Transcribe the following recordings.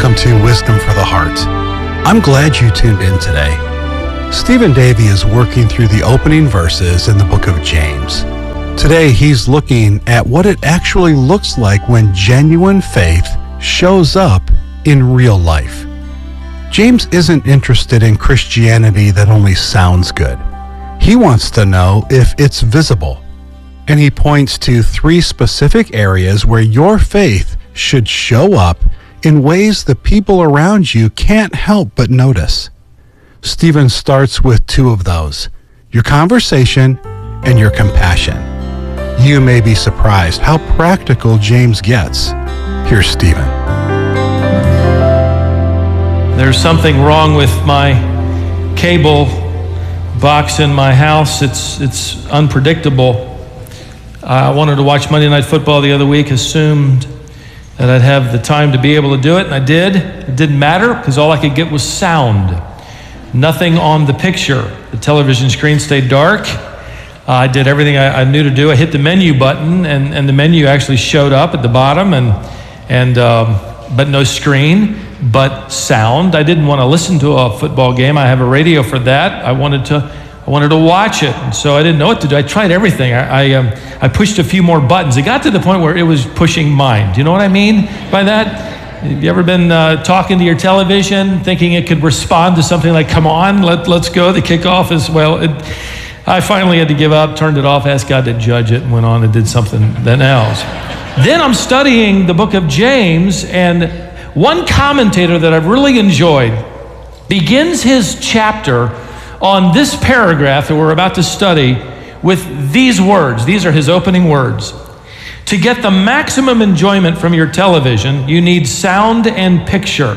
welcome to Wisdom for the Heart. I'm glad you tuned in today. Stephen Davey is working through the opening verses in the book of James. Today he's looking at what it actually looks like when genuine faith shows up in real life. James isn't interested in Christianity that only sounds good. He wants to know if it's visible. And he points to 3 specific areas where your faith should show up in ways the people around you can't help but notice. Stephen starts with 2 of those, your conversation and your compassion. You may be surprised how practical James gets. Here's Stephen. There's something wrong with my cable box in my house. It's unpredictable. I wanted to watch Monday Night Football the other week, assumed that I'd have the time to be able to do it, and I did. It didn't matter because all I could get was sound. Nothing on the picture. The television screen stayed dark. I did everything I knew to do. I hit the menu button, and the menu actually showed up at the bottom, but no screen, but sound. I didn't want to listen to a football game. I have a radio for that. I wanted to watch it, and so I didn't know what to do. I tried everything. I pushed a few more buttons. It got to the point where it was pushing mine. Do you know what I mean by that? Have you ever been talking to your television, thinking it could respond to something like, come on, let's go, the kickoff is, well, I finally had to give up, turned it off, asked God to judge it, and went on and did something else. Then I'm studying the book of James, and one commentator that I've really enjoyed begins his chapter on this paragraph that we're about to study with these words. These are his opening words. To get the maximum enjoyment from your television, you need sound and picture.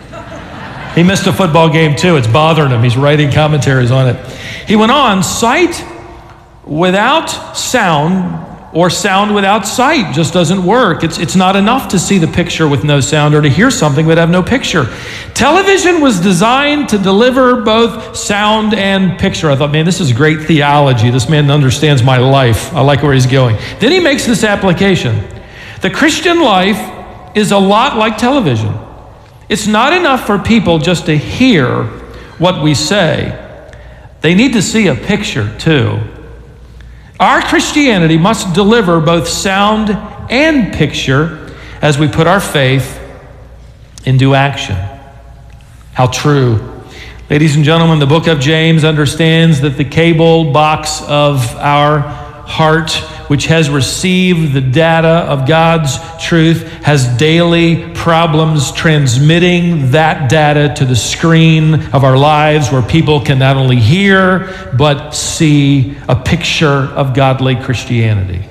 He missed a football game too. It's bothering him. He's writing commentaries on it. He went on, sight without sound or sound without sight just doesn't work. It's not enough to see the picture with no sound or to hear something but have no picture. Television was designed to deliver both sound and picture. I thought, man, this is great theology. This man understands my life. I like where he's going. Then he makes this application. The Christian life is a lot like television. It's not enough for people just to hear what we say. They need to see a picture too. Our Christianity must deliver both sound and picture as we put our faith into action. How true. Ladies and gentlemen, the book of James understands that the cable box of our heart, which has received the data of God's truth, has daily problems transmitting that data to the screen of our lives where people can not only hear, but see a picture of godly Christianity.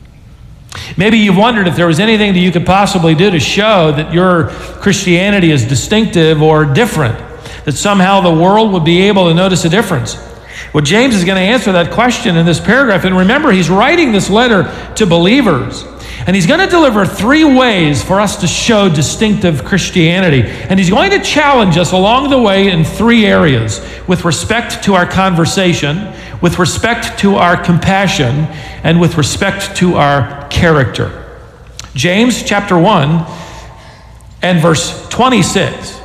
Maybe you've wondered if there was anything that you could possibly do to show that your Christianity is distinctive or different, that somehow the world would be able to notice a difference. Well, James is going to answer that question in this paragraph. And remember, he's writing this letter to believers. And he's going to deliver 3 ways for us to show distinctive Christianity. And he's going to challenge us along the way in 3 areas with respect to our conversation, with respect to our compassion, and with respect to our character. James chapter 1 and verse 26.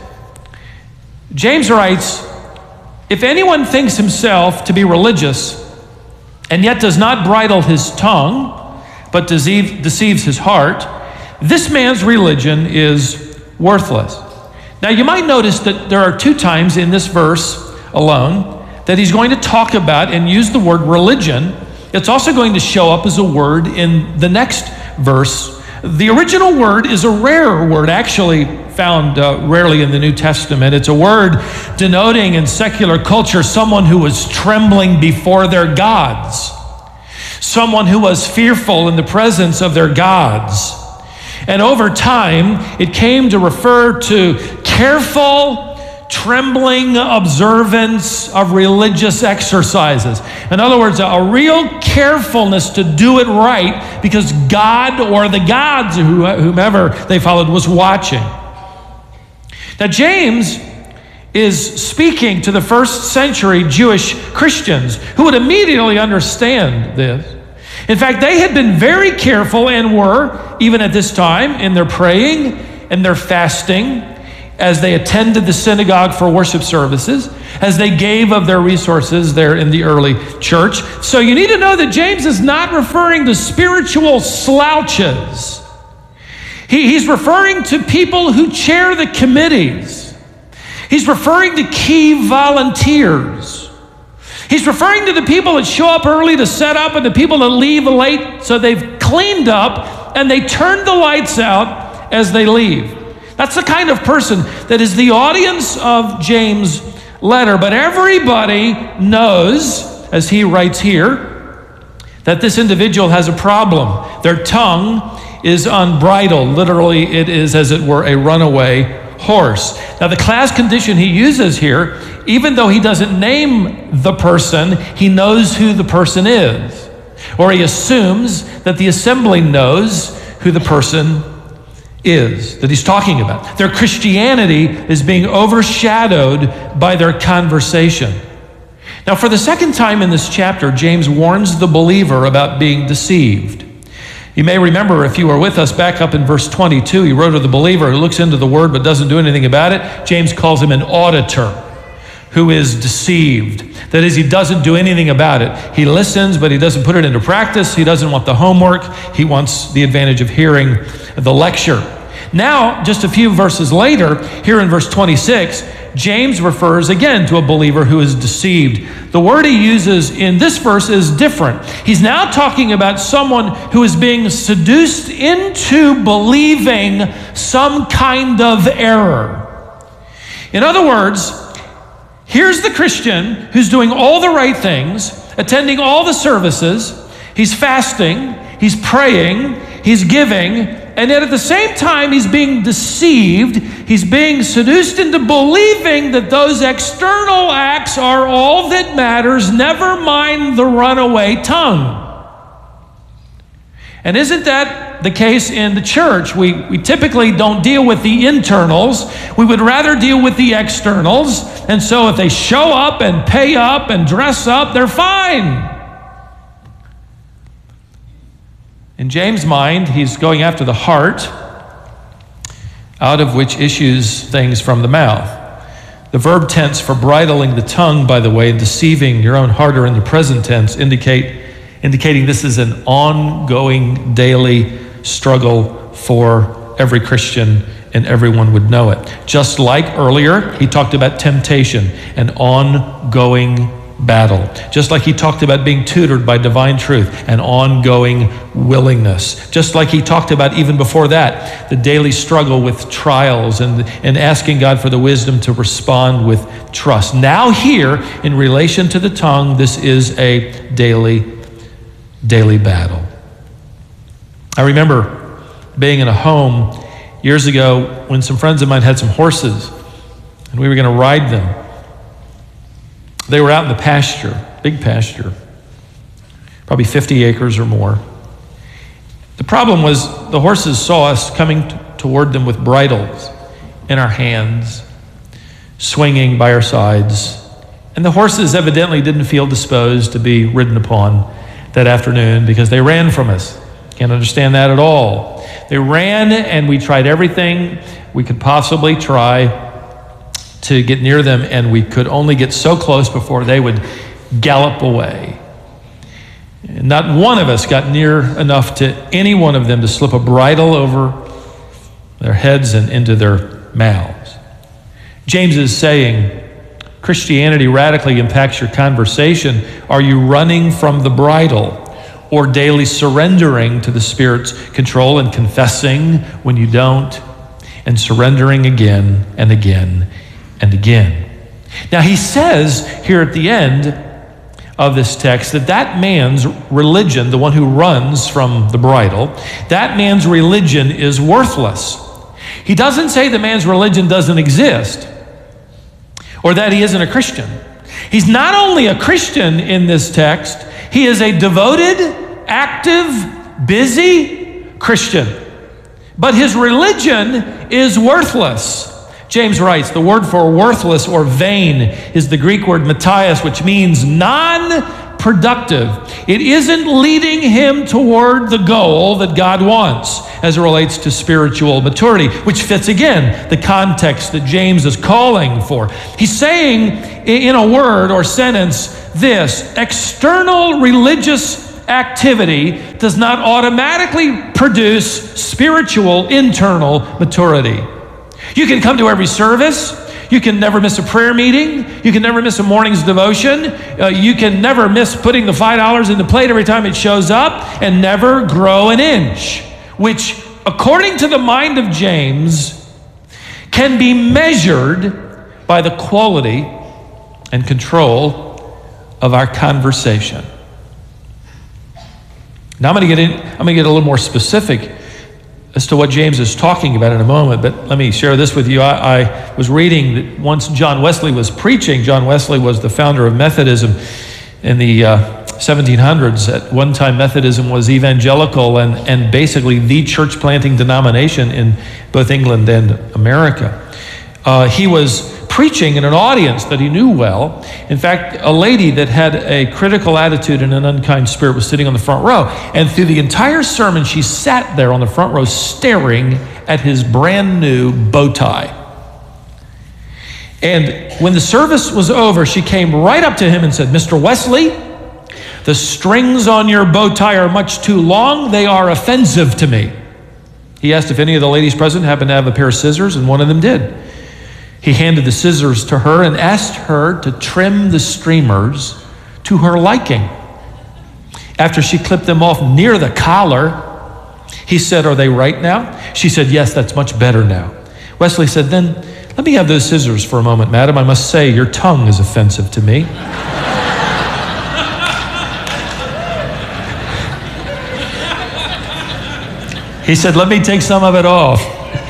James writes, if anyone thinks himself to be religious and yet does not bridle his tongue, but deceives his heart, this man's religion is worthless. Now you might notice that there are 2 times in this verse alone that he's going to talk about and use the word religion. It's also going to show up as a word in the next verse. The original word is a rare word, actually found rarely in the New Testament. It's a word denoting in secular culture someone who was trembling before their gods, someone who was fearful in the presence of their gods. And over time, it came to refer to careful, trembling observance of religious exercises. In other words, a real carefulness to do it right because God or the gods, whomever they followed, was watching. Now, James is speaking to the first century Jewish Christians who would immediately understand this. In fact, they had been very careful and were, even at this time, in their praying and their fasting as they attended the synagogue for worship services, as they gave of their resources there in the early church. So you need to know that James is not referring to spiritual slouches. He's referring to people who chair the committees. He's referring to key volunteers. He's referring to the people that show up early to set up and the people that leave late so they've cleaned up and they turn the lights out as they leave. That's the kind of person that is the audience of James' letter. But everybody knows, as he writes here, that this individual has a problem. Their tongue is unbridled. Literally, it is, as it were, a runaway horse. Now, the class condition he uses here, even though he doesn't name the person, he knows who the person is. Or he assumes that the assembly knows who the person is that he's talking about. Their Christianity is being overshadowed by their conversation. Now, for the second time in this chapter, James warns the believer about being deceived. You may remember, if you were with us back up in verse 22, he wrote to the believer who looks into the word but doesn't do anything about it. James calls him an auditor who is deceived. That is, he doesn't do anything about it. He listens, but he doesn't put it into practice. He doesn't want the homework. He wants the advantage of hearing the lecture. Now, just a few verses later, here in verse 26, James refers again to a believer who is deceived. The word he uses in this verse is different. He's now talking about someone who is being seduced into believing some kind of error. In other words, here's the Christian who's doing all the right things, attending all the services, he's fasting, he's praying, he's giving, and yet at the same time he's being deceived, he's being seduced into believing that those external acts are all that matters, never mind the runaway tongue. And isn't that the case in the church? We typically don't deal with the internals. We would rather deal with the externals. And so if they show up and pay up and dress up, they're fine. In James' mind, he's going after the heart, out of which issues things from the mouth. The verb tense for bridling the tongue, by the way, and deceiving your own heart are in the present tense, indicating this is an ongoing daily struggle for every Christian, and everyone would know it. Just like earlier, he talked about temptation, an ongoing battle. Just like he talked about being tutored by divine truth, an ongoing willingness. Just like he talked about even before that, the daily struggle with trials and asking God for the wisdom to respond with trust. Now here, in relation to the tongue, this is a daily battle. I remember being in a home years ago when some friends of mine had some horses and we were going to ride them. They were out in the pasture, big pasture, probably 50 acres or more. The problem was the horses saw us coming toward them with bridles in our hands, swinging by our sides. And the horses evidently didn't feel disposed to be ridden upon that afternoon because they ran from us. Can't understand that at all. They ran, and we tried everything we could possibly try to get near them, and we could only get so close before they would gallop away. And not one of us got near enough to any one of them to slip a bridle over their heads and into their mouths. James is saying, Christianity radically impacts your conversation. Are you running from the bridle or daily surrendering to the Spirit's control and confessing when you don't and surrendering again and again and again? Now he says here at the end of this text that man's religion, the one who runs from the bridle, that man's religion is worthless. He doesn't say the man's religion doesn't exist or that he isn't a Christian. He's not only a Christian in this text, he is a devoted, active, busy Christian. But his religion is worthless. James writes, the word for worthless or vain is the Greek word Matthias, which means non-productive. productive. It isn't leading him toward the goal that God wants as it relates to spiritual maturity, which fits again the context that James is calling for. He's saying in a word or sentence this: external religious activity does not automatically produce spiritual internal maturity. You can come to every service. You can never miss a prayer meeting. You can never miss a morning's devotion. You can never miss putting the $5 in the plate every time it shows up and never grow an inch, which, according to the mind of James, can be measured by the quality and control of our conversation. Now I'm going to get a little more specific as to what James is talking about in a moment, but let me share this with you. I was reading that once John Wesley was preaching. John Wesley was the founder of Methodism in the 1700s. At one time, Methodism was evangelical and basically the church planting denomination in both England and America. He was preaching in an audience that he knew well. In fact, a lady that had a critical attitude and an unkind spirit was sitting on the front row. And through the entire sermon, she sat there on the front row staring at his brand new bow tie. And when the service was over, she came right up to him and said, "Mr. Wesley, the strings on your bow tie are much too long. They are offensive to me." He asked if any of the ladies present happened to have a pair of scissors, and one of them did. He handed the scissors to her and asked her to trim the streamers to her liking. After she clipped them off near the collar, he said, "Are they right now?" She said, "Yes, that's much better now." Wesley said, "Then let me have those scissors for a moment, madam. I must say your tongue is offensive to me." He said, "Let me take some of it off."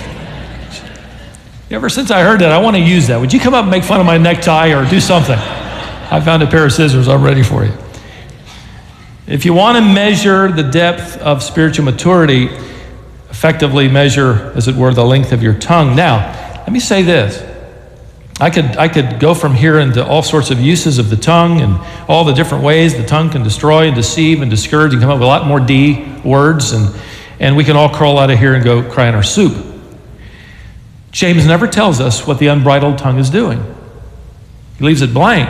Ever since I heard that, I want to use that. Would you come up and make fun of my necktie or do something? I found a pair of scissors. I'm ready for you. If you want to measure the depth of spiritual maturity, effectively measure, as it were, the length of your tongue. Now, let me say this. I could go from here into all sorts of uses of the tongue and all the different ways the tongue can destroy and deceive and discourage and come up with a lot more D words, and we can all crawl out of here and go cry in our soup. James never tells us what the unbridled tongue is doing. He leaves it blank.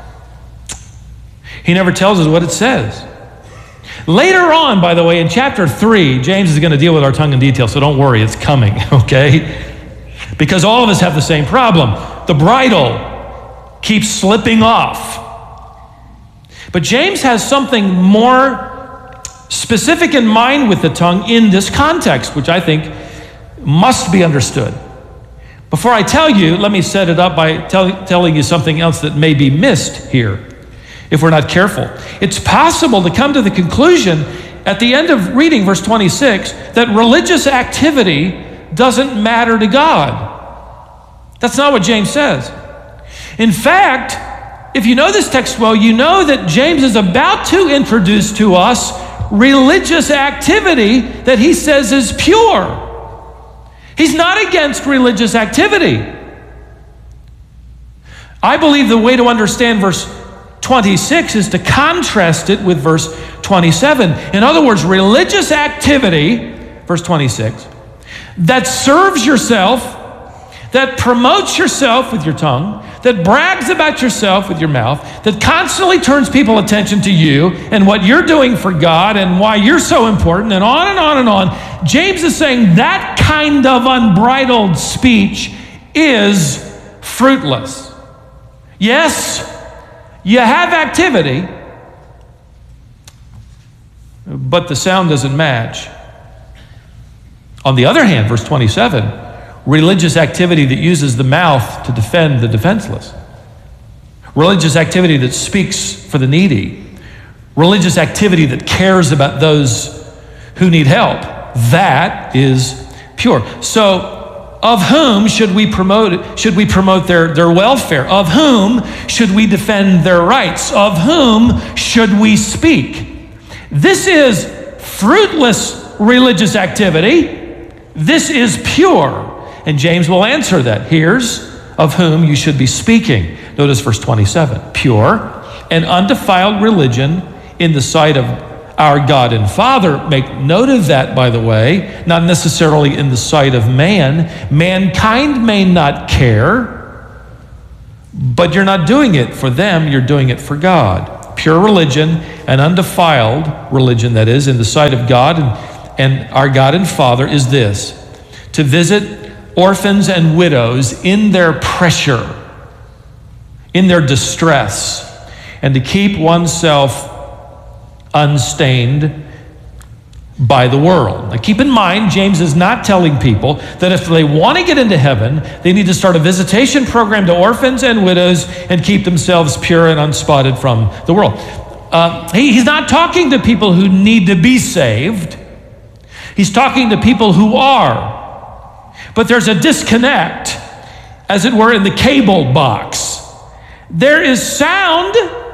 He never tells us what it says. Later on, by the way, in chapter 3, James is going to deal with our tongue in detail, so don't worry, it's coming, okay? Because all of us have the same problem. The bridle keeps slipping off. But James has something more specific in mind with the tongue in this context, which I think must be understood. Before I tell you, let me set it up by telling you something else that may be missed here if we're not careful. It's possible to come to the conclusion at the end of reading verse 26 that religious activity doesn't matter to God. That's not what James says. In fact, if you know this text well, you know that James is about to introduce to us religious activity that he says is pure. He's not against religious activity. I believe the way to understand verse 26 is to contrast it with verse 27. In other words, religious activity, verse 26, that serves yourself, that promotes yourself with your tongue, that brags about yourself with your mouth, that constantly turns people's attention to you and what you're doing for God and why you're so important, and on and on and on. James is saying that kind of unbridled speech is fruitless. Yes, you have activity, but the sound doesn't match. On the other hand, verse 27, religious activity that uses the mouth to defend the defenseless, religious activity that speaks for the needy, religious activity that cares about those who need help, that is pure. So, of whom should we promote? Should we promote their welfare? Of whom should we defend their rights? Of whom should we speak? This is fruitless religious activity. This is pure. And James will answer that. Here's of whom you should be speaking. Notice verse 27. Pure and undefiled religion in the sight of our God and Father. Make note of that, by the way, not necessarily in the sight of man. Mankind may not care, but you're not doing it for them, you're doing it for God. Pure religion and undefiled religion, that is, in the sight of God and our God and Father, is this: to visit orphans and widows in their pressure, in their distress, and to keep oneself unstained by the world. Now keep in mind, James is not telling people that if they want to get into heaven, they need to start a visitation program to orphans and widows and keep themselves pure and unspotted from the world. He's not talking to people who need to be saved. He's talking to people who are. But there's a disconnect, as it were, in the cable box. There is sound,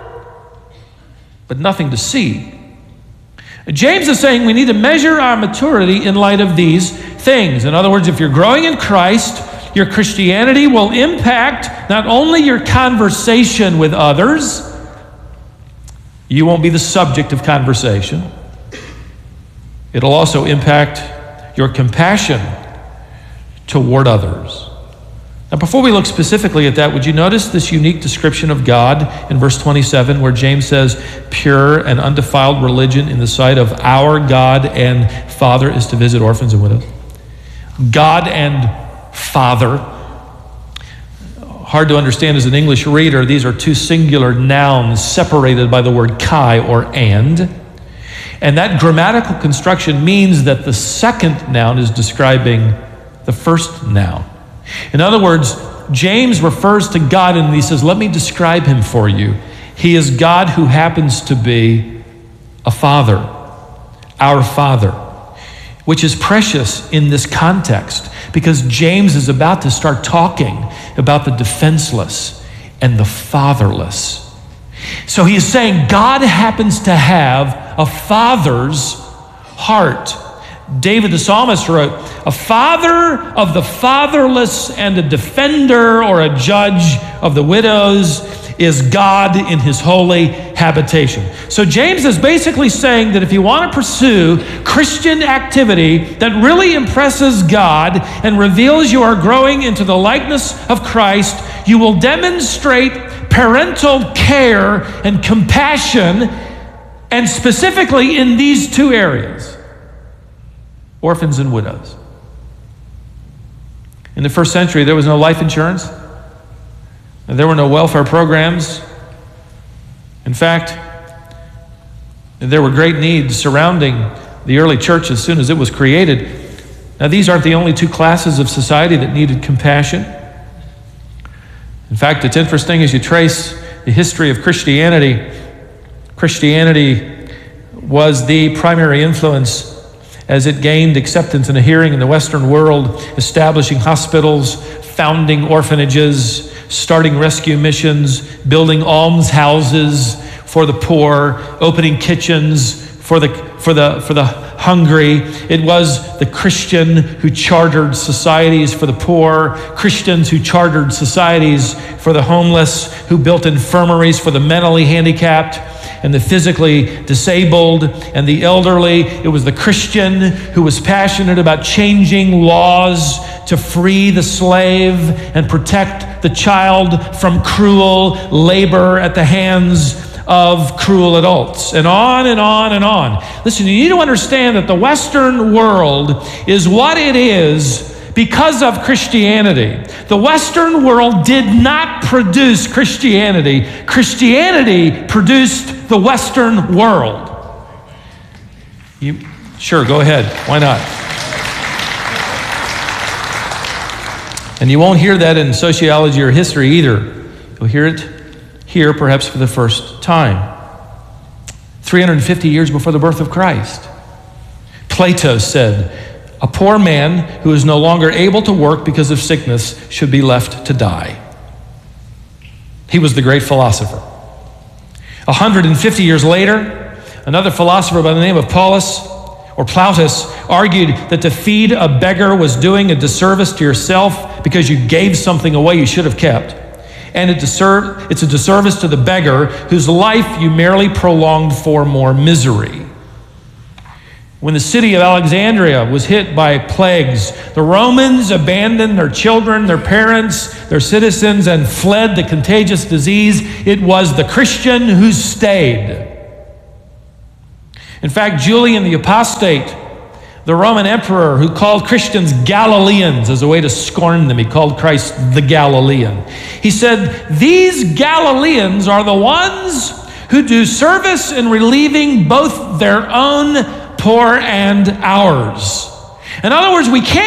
but nothing to see. James is saying we need to measure our maturity in light of these things. In other words, if you're growing in Christ, your Christianity will impact not only your conversation with others, you won't be the subject of conversation. It'll also impact your compassion toward others. Now, before we look specifically at that, would you notice this unique description of God in verse 27, where James says, pure and undefiled religion in the sight of our God and Father is to visit orphans and widows? God and Father. Hard to understand as an English reader. These are two singular nouns separated by the word kai, or and. And that grammatical construction means that the second noun is describing the first noun. In other words, James refers to God and he says, let me describe him for you. He is God who happens to be a father, our Father, which is precious in this context because James is about to start talking about the defenseless and the fatherless. So he is saying God happens to have a father's heart. David the psalmist wrote, a father of the fatherless and a defender or a judge of the widows is God in his holy habitation. So James is basically saying that if you want to pursue Christian activity that really impresses God and reveals you are growing into the likeness of Christ, you will demonstrate parental care and compassion, and specifically in these two areas: orphans and widows. In the first century, there was no life insurance, and there were no welfare programs. In fact, there were great needs surrounding the early church as soon as it was created. Now, these aren't the only two classes of society that needed compassion. In fact, it's interesting as you trace the history of Christianity. Christianity was the primary influence as it gained acceptance and a hearing in the Western world, establishing hospitals, founding orphanages, starting rescue missions, building almshouses for the poor, opening kitchens for the hungry. It was the Christian who chartered societies for the poor, Christians who chartered societies for the homeless, who built infirmaries for the mentally handicapped and the physically disabled and the elderly. It was the Christian who was passionate about changing laws to free the slave and protect the child from cruel labor at the hands of cruel adults, and on and on and on. Listen, you need to understand that the Western world is what it is because of Christianity. The Western world did not produce Christianity. Christianity produced the Western world. Sure, go ahead. Why not? And you won't hear that in sociology or history either. You'll hear it here perhaps for the first time. 350 years before the birth of Christ, Plato said, a poor man who is no longer able to work because of sickness should be left to die. He was the great philosopher. 150 years later, another philosopher by the name of Plautus argued that to feed a beggar was doing a disservice to yourself because you gave something away you should have kept. and it's a disservice to the beggar whose life you merely prolonged for more misery. When the city of Alexandria was hit by plagues, the Romans abandoned their children, their parents, their citizens, and fled the contagious disease. It was the Christian who stayed. In fact, Julian the Apostate, the Roman emperor who called Christians Galileans as a way to scorn them, he called Christ the Galilean. He said, "These Galileans are the ones who do service in relieving both their own poor and ours." In other words, we can't